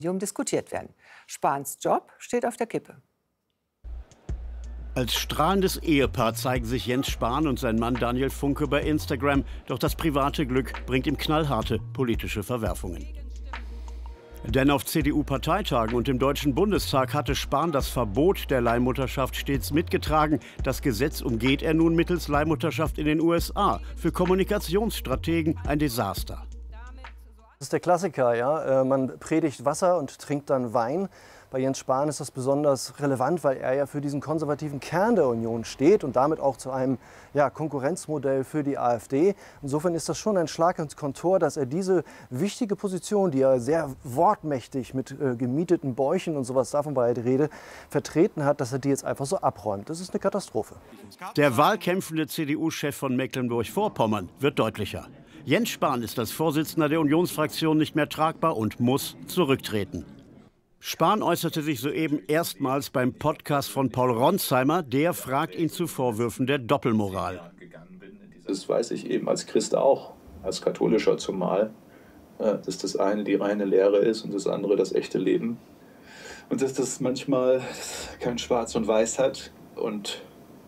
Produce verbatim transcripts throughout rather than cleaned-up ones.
diskutiert werden. Spahns Job steht auf der Kippe. Als strahlendes Ehepaar zeigen sich Jens Spahn und sein Mann Daniel Funke bei Instagram. Doch das private Glück bringt ihm knallharte politische Verwerfungen. Denn auf C D U-Parteitagen und im Deutschen Bundestag hatte Spahn das Verbot der Leihmutterschaft stets mitgetragen. Das Gesetz umgeht er nun mittels Leihmutterschaft in den U S A. Für Kommunikationsstrategen ein Desaster. Das ist der Klassiker, ja. Man predigt Wasser und trinkt dann Wein. Bei Jens Spahn ist das besonders relevant, weil er ja für diesen konservativen Kern der Union steht und damit auch zu einem ja, Konkurrenzmodell für die AfD. Insofern ist das schon ein Schlag ins Kontor, dass er diese wichtige Position, die er sehr wortmächtig mit äh, gemieteten Bäuchen und sowas davon bei der Rede vertreten hat, dass er die jetzt einfach so abräumt. Das ist eine Katastrophe. Der wahlkämpfende C D U-Chef von Mecklenburg-Vorpommern wird deutlicher. Jens Spahn ist als Vorsitzender der Unionsfraktion nicht mehr tragbar und muss zurücktreten. Spahn äußerte sich soeben erstmals beim Podcast von Paul Ronsheimer. Der fragt ihn zu Vorwürfen der Doppelmoral. Das weiß ich eben als Christ auch, als Katholischer zumal, dass das eine die reine Lehre ist und das andere das echte Leben. Und dass das manchmal kein Schwarz und Weiß hat und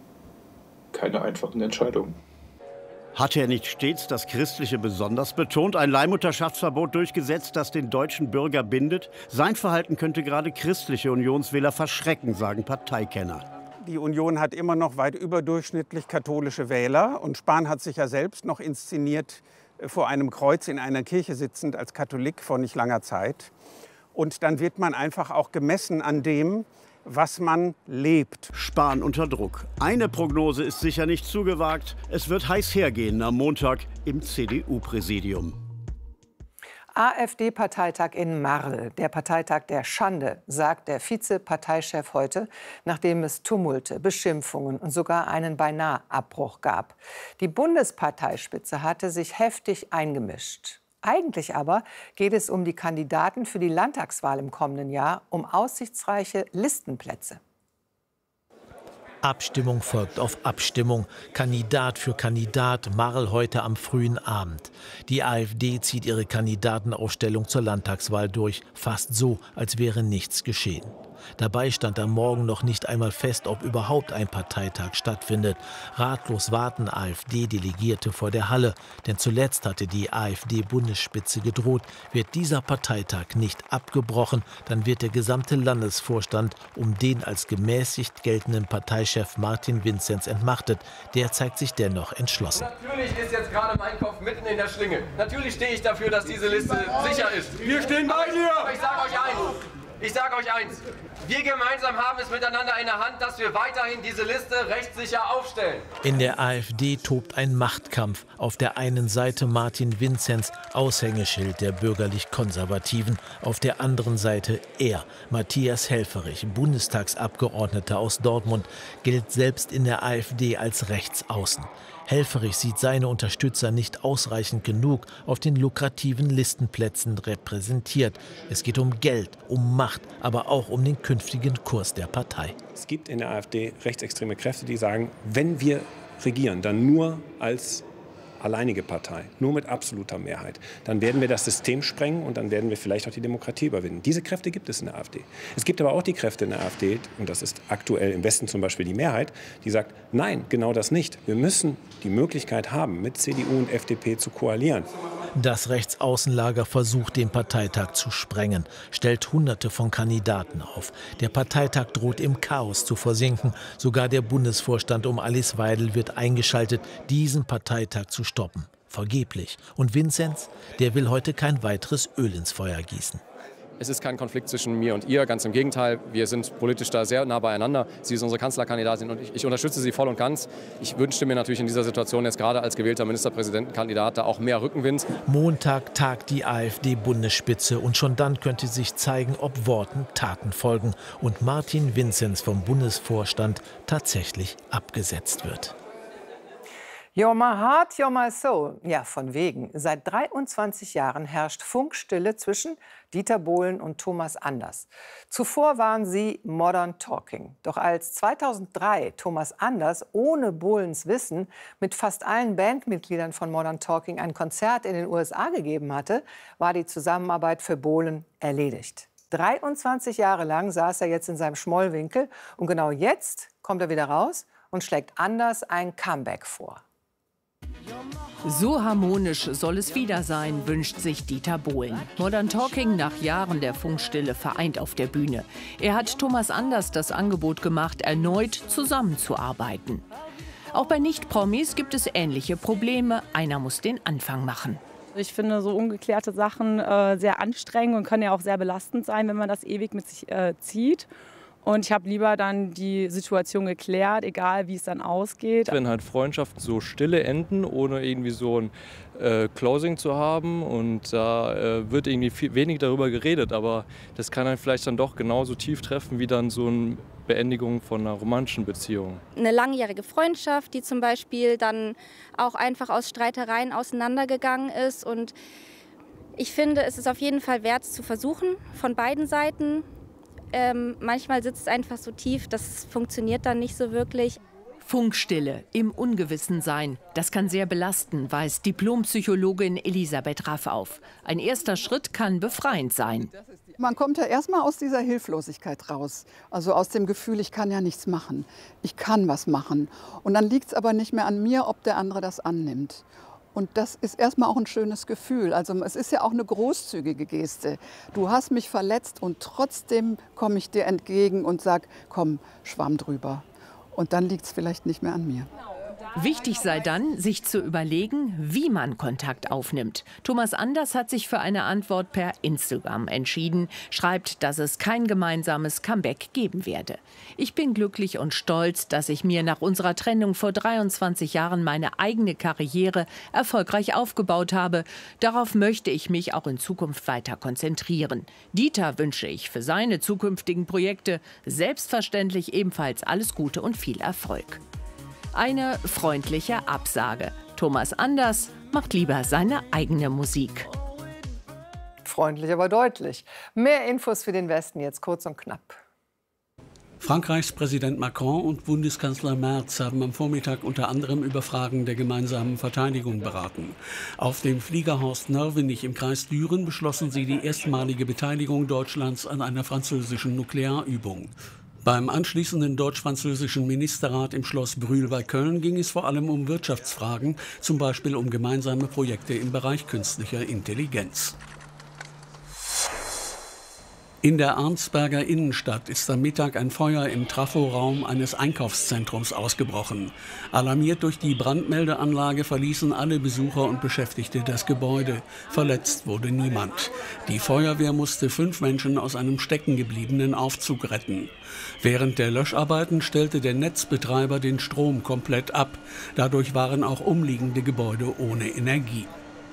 keine einfachen Entscheidungen. Hatte er nicht stets das Christliche besonders betont, ein Leihmutterschaftsverbot durchgesetzt, das den deutschen Bürger bindet? Sein Verhalten könnte gerade christliche Unionswähler verschrecken, sagen Parteikenner. Die Union hat immer noch weit überdurchschnittlich katholische Wähler. Und Spahn hat sich ja selbst noch inszeniert vor einem Kreuz in einer Kirche sitzend als Katholik vor nicht langer Zeit. Und dann wird man einfach auch gemessen an dem, was man lebt. Spahn unter Druck. Eine Prognose ist sicher nicht zu gewagt. Es wird heiß hergehen am Montag im C D U-Präsidium. AfD-Parteitag in Marl, der Parteitag der Schande, sagt der Vize-Parteichef heute, nachdem es Tumulte, Beschimpfungen und sogar einen Beinahe-Abbruch gab. Die Bundesparteispitze hatte sich heftig eingemischt. Eigentlich aber geht es um die Kandidaten für die Landtagswahl im kommenden Jahr, um aussichtsreiche Listenplätze. Abstimmung folgt auf Abstimmung, Kandidat für Kandidat, Marl heute am frühen Abend. Die AfD zieht ihre Kandidatenausstellung zur Landtagswahl durch, fast so, als wäre nichts geschehen. Dabei stand am Morgen noch nicht einmal fest, ob überhaupt ein Parteitag stattfindet. Ratlos warten AfD-Delegierte vor der Halle. Denn zuletzt hatte die AfD-Bundesspitze gedroht, wird dieser Parteitag nicht abgebrochen, dann wird der gesamte Landesvorstand um den als gemäßigt geltenden Parteichef Martin Vinzenz entmachtet. Der zeigt sich dennoch entschlossen. Natürlich ist jetzt gerade mein Kopf mitten in der Schlinge. Natürlich stehe ich dafür, dass diese Liste sicher ist. Wir stehen bei dir! Aber ich sage euch eins. Ich sage euch eins, wir gemeinsam haben es miteinander in der Hand, dass wir weiterhin diese Liste rechtssicher aufstellen. In der AfD tobt ein Machtkampf. Auf der einen Seite Martin Vinzenz, Aushängeschild der bürgerlich-Konservativen. Auf der anderen Seite er, Matthias Helfferich, Bundestagsabgeordneter aus Dortmund, gilt selbst in der AfD als Rechtsaußen. Helfferich sieht seine Unterstützer nicht ausreichend genug auf den lukrativen Listenplätzen repräsentiert. Es geht um Geld, um Macht, aber auch um den künftigen Kurs der Partei. Es gibt in der AfD rechtsextreme Kräfte, die sagen, wenn wir regieren, dann nur als alleinige Partei, nur mit absoluter Mehrheit. Dann werden wir das System sprengen und dann werden wir vielleicht auch die Demokratie überwinden. Diese Kräfte gibt es in der AfD. Es gibt aber auch die Kräfte in der AfD, und das ist aktuell im Westen zum Beispiel die Mehrheit, die sagt, nein, genau das nicht. Wir müssen die Möglichkeit haben, mit C D U und F D P zu koalieren. Das Rechtsaußenlager versucht, den Parteitag zu sprengen, stellt Hunderte von Kandidaten auf. Der Parteitag droht im Chaos zu versinken. Sogar der Bundesvorstand um Alice Weidel wird eingeschaltet, diesen Parteitag zu stoppen. Vergeblich. Und Vinzenz, der will heute kein weiteres Öl ins Feuer gießen. Es ist kein Konflikt zwischen mir und ihr, ganz im Gegenteil. Wir sind politisch da sehr nah beieinander. Sie ist unsere Kanzlerkandidatin und ich, ich unterstütze sie voll und ganz. Ich wünschte mir natürlich in dieser Situation jetzt gerade als gewählter Ministerpräsidentenkandidat da auch mehr Rückenwind. Montag tagt die AfD-Bundesspitze und schon dann könnte sich zeigen, ob Worten Taten folgen und Martin Vinzenz vom Bundesvorstand tatsächlich abgesetzt wird. You're my heart, you're my soul. Ja, von wegen. Seit dreiundzwanzig Jahren herrscht Funkstille zwischen Dieter Bohlen und Thomas Anders. Zuvor waren sie Modern Talking. Doch als zweitausenddrei Thomas Anders ohne Bohlens Wissen mit fast allen Bandmitgliedern von Modern Talking ein Konzert in den U S A gegeben hatte, war die Zusammenarbeit für Bohlen erledigt. dreiundzwanzig Jahre lang saß er jetzt in seinem Schmollwinkel. Und genau jetzt kommt er wieder raus und schlägt Anders ein Comeback vor. So harmonisch soll es wieder sein, wünscht sich Dieter Bohlen. Modern Talking nach Jahren der Funkstille vereint auf der Bühne. Er hat Thomas Anders das Angebot gemacht, erneut zusammenzuarbeiten. Auch bei Nicht-Promis gibt es ähnliche Probleme. Einer muss den Anfang machen. Ich finde so ungeklärte Sachen äh, sehr anstrengend und können ja auch sehr belastend sein, wenn man das ewig mit sich äh, zieht. Und ich habe lieber dann die Situation geklärt, egal wie es dann ausgeht. Wenn halt Freundschaften so stille enden, ohne irgendwie so ein äh, Closing zu haben, und da äh, wird irgendwie viel, wenig darüber geredet, aber das kann einen vielleicht dann doch genauso tief treffen wie dann so eine Beendigung von einer romantischen Beziehung. Eine langjährige Freundschaft, die zum Beispiel dann auch einfach aus Streitereien auseinandergegangen ist. Und ich finde, es ist auf jeden Fall wert, es zu versuchen, von beiden Seiten. Ähm, manchmal sitzt es einfach so tief, das funktioniert dann nicht so wirklich. Funkstille, im Ungewissensein, das kann sehr belasten, weiß Diplompsychologin Elisabeth Raff auf. Ein erster Schritt kann befreiend sein. Man kommt ja erstmal aus dieser Hilflosigkeit raus, also aus dem Gefühl, ich kann ja nichts machen, ich kann was machen. Und dann liegt es aber nicht mehr an mir, ob der andere das annimmt. Und das ist erstmal auch ein schönes Gefühl. Also es ist ja auch eine großzügige Geste. Du hast mich verletzt und trotzdem komme ich dir entgegen und sage, komm, schwamm drüber. Und dann liegt es vielleicht nicht mehr an mir. Wichtig sei dann, sich zu überlegen, wie man Kontakt aufnimmt. Thomas Anders hat sich für eine Antwort per Instagram entschieden, schreibt, dass es kein gemeinsames Comeback geben werde. Ich bin glücklich und stolz, dass ich mir nach unserer Trennung vor dreiundzwanzig Jahren meine eigene Karriere erfolgreich aufgebaut habe. Darauf möchte ich mich auch in Zukunft weiter konzentrieren. Dieter wünsche ich für seine zukünftigen Projekte selbstverständlich ebenfalls alles Gute und viel Erfolg. Eine freundliche Absage. Thomas Anders macht lieber seine eigene Musik. Freundlich, aber deutlich. Mehr Infos für den Westen jetzt kurz und knapp. Frankreichs Präsident Macron und Bundeskanzler Merz haben am Vormittag unter anderem über Fragen der gemeinsamen Verteidigung beraten. Auf dem Flieger Horst Nörvenich im Kreis Düren beschlossen sie die erstmalige Beteiligung Deutschlands an einer französischen Nuklearübung. Beim anschließenden deutsch-französischen Ministerrat im Schloss Brühl bei Köln ging es vor allem um Wirtschaftsfragen, zum Beispiel um gemeinsame Projekte im Bereich künstlicher Intelligenz. In der Arnsberger Innenstadt ist am Mittag ein Feuer im Traforaum eines Einkaufszentrums ausgebrochen. Alarmiert durch die Brandmeldeanlage verließen alle Besucher und Beschäftigte das Gebäude. Verletzt wurde niemand. Die Feuerwehr musste fünf Menschen aus einem steckengebliebenen Aufzug retten. Während der Löscharbeiten stellte der Netzbetreiber den Strom komplett ab. Dadurch waren auch umliegende Gebäude ohne Energie.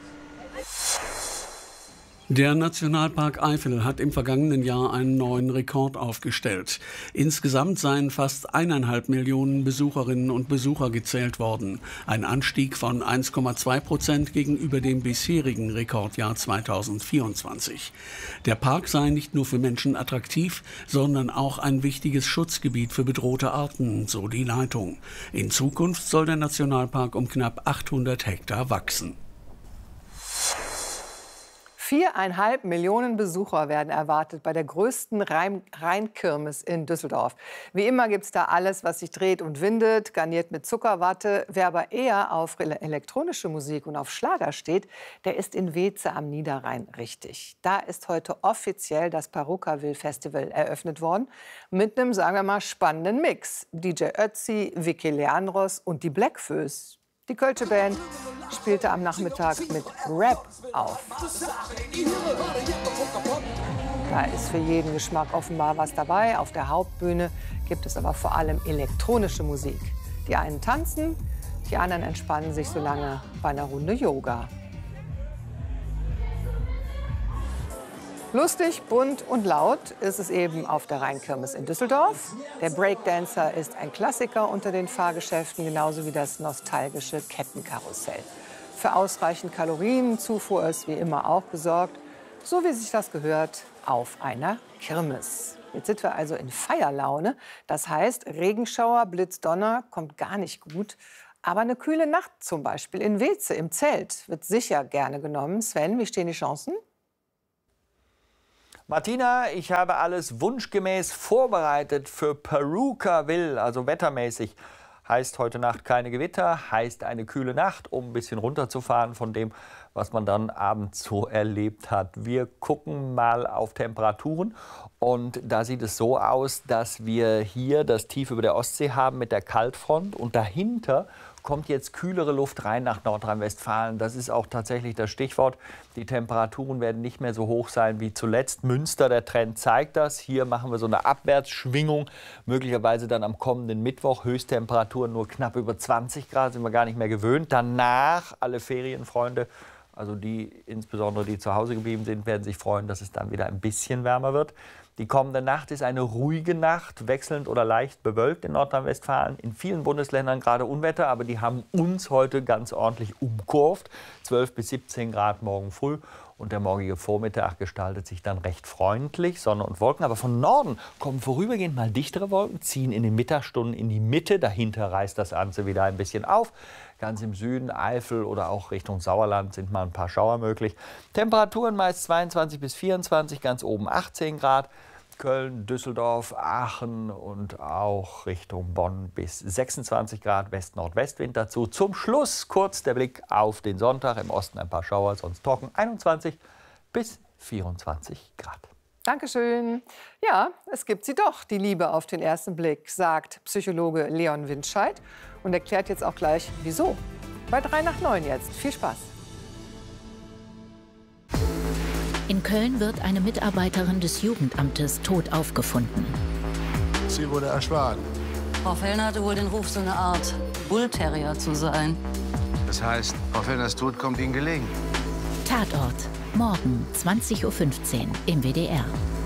Der Nationalpark Eifel hat im vergangenen Jahr einen neuen Rekord aufgestellt. Insgesamt seien fast eineinhalb Millionen Besucherinnen und Besucher gezählt worden. Ein Anstieg von eins Komma zwei Prozent gegenüber dem bisherigen Rekordjahr zweitausendvierundzwanzig. Der Park sei nicht nur für Menschen attraktiv, sondern auch ein wichtiges Schutzgebiet für bedrohte Arten, so die Leitung. In Zukunft soll der Nationalpark um knapp achthundert Hektar wachsen. Viereinhalb Millionen Besucher werden erwartet bei der größten Rheinkirmes in Düsseldorf. Wie immer gibt es da alles, was sich dreht und windet, garniert mit Zuckerwatte. Wer aber eher auf elektronische Musik und auf Schlager steht, der ist in Weeze am Niederrhein richtig. Da ist heute offiziell das Parukaville Festival eröffnet worden. Mit einem, sagen wir mal, spannenden Mix. D J Ötzi, Vicky Leandros und die Blackfoes. Die Kölsche Band spielte am Nachmittag mit Rap auf. Da ist für jeden Geschmack offenbar was dabei. Auf der Hauptbühne gibt es aber vor allem elektronische Musik. Die einen tanzen, die anderen entspannen sich so lange bei einer Runde Yoga. Lustig, bunt und laut ist es eben auf der Rheinkirmes in Düsseldorf. Der Breakdancer ist ein Klassiker unter den Fahrgeschäften, genauso wie das nostalgische Kettenkarussell. Für ausreichend Kalorienzufuhr ist wie immer auch gesorgt, so wie sich das gehört, auf einer Kirmes. Jetzt sind wir also in Feierlaune. Das heißt, Regenschauer, Blitz, Donner kommt gar nicht gut. Aber eine kühle Nacht zum Beispiel in Weeze im Zelt wird sicher gerne genommen. Sven, wie stehen die Chancen? Martina, ich habe alles wunschgemäß vorbereitet für Perukaville, also wettermäßig. Heißt heute Nacht keine Gewitter, heißt eine kühle Nacht, um ein bisschen runterzufahren von dem, was man dann abends so erlebt hat. Wir gucken mal auf Temperaturen und da sieht es so aus, dass wir hier das Tief über der Ostsee haben mit der Kaltfront und dahinter kommt jetzt kühlere Luft rein nach Nordrhein-Westfalen. Das ist auch tatsächlich das Stichwort. Die Temperaturen werden nicht mehr so hoch sein wie zuletzt. Münster, der Trend zeigt das. Hier machen wir so eine Abwärtsschwingung. Möglicherweise dann am kommenden Mittwoch Höchsttemperaturen nur knapp über zwanzig Grad, sind wir gar nicht mehr gewöhnt. Danach, alle Ferienfreunde, also die, insbesondere die zu Hause geblieben sind, werden sich freuen, dass es dann wieder ein bisschen wärmer wird. Die kommende Nacht ist eine ruhige Nacht, wechselnd oder leicht bewölkt in Nordrhein-Westfalen. In vielen Bundesländern gerade Unwetter, aber die haben uns heute ganz ordentlich umkurvt. zwölf bis siebzehn Grad morgen früh. Und der morgige Vormittag gestaltet sich dann recht freundlich, Sonne und Wolken. Aber von Norden kommen vorübergehend mal dichtere Wolken, ziehen in den Mittagsstunden in die Mitte. Dahinter reißt das Ganze wieder ein bisschen auf. Ganz im Süden, Eifel oder auch Richtung Sauerland sind mal ein paar Schauer möglich. Temperaturen meist zweiundzwanzig bis vierundzwanzig, ganz oben achtzehn Grad. Köln, Düsseldorf, Aachen und auch Richtung Bonn bis sechsundzwanzig Grad, West-Nordwestwind dazu. Zum Schluss kurz der Blick auf den Sonntag. Im Osten ein paar Schauer, sonst trocken, einundzwanzig bis vierundzwanzig Grad. Dankeschön. Ja, es gibt sie doch, die Liebe auf den ersten Blick, sagt Psychologe Leon Windscheid und erklärt jetzt auch gleich, wieso. Bei drei nach neun jetzt. Viel Spaß. In Köln wird eine Mitarbeiterin des Jugendamtes tot aufgefunden. Sie wurde erschlagen. Frau Fellner hatte wohl den Ruf, so eine Art Bullterrier zu sein. Das heißt, Frau Fellners Tod kommt Ihnen gelegen. Tatort. Morgen zwanzig Uhr fünfzehn im W D R.